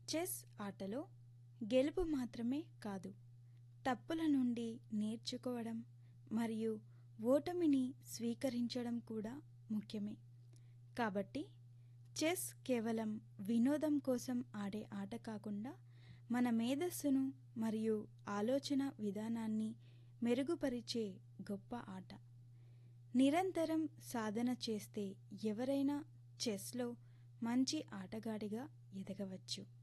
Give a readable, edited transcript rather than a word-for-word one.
Chess ఆటలో గెలుపు మాత్రమే కాదు, తప్పుల నుండి నేర్చుకోవడం మరియు ఓటమిని స్వీకరించడం కూడా ముఖ్యమే. కాబట్టి చెస్ కేవలం వినోదం కోసం ఆడే ఆట కాకుండా మన మేధస్సును మరియు ఆలోచన విధానాన్ని మెరుగుపరిచే గొప్ప ఆట. నిరంతరం సాధన చేస్తే ఎవరైనా చెస్లో మంచి ఆటగాడిగా ఎదగవచ్చు.